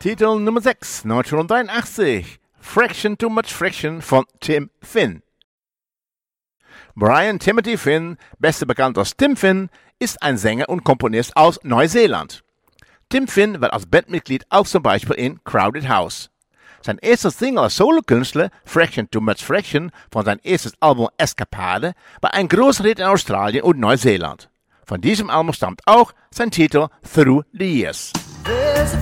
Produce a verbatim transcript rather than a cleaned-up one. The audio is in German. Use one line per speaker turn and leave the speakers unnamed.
Titel Nummer sechs, neunzehnhundertdreiundachtzig. Fraction Too Much Fraction von Tim Finn. Brian Timothy Finn, besser bekannt als Tim Finn, ist ein Sänger und Komponist aus Neuseeland. Tim Finn war als Bandmitglied auch zum Beispiel in Crowded House. Sein erster Single als Solokünstler, Fraction Too Much Fraction, von seinem erstes Album Escapade, war ein großer Hit in Australien und Neuseeland. Von diesem Album stammt auch sein Titel Through the Years.
There's a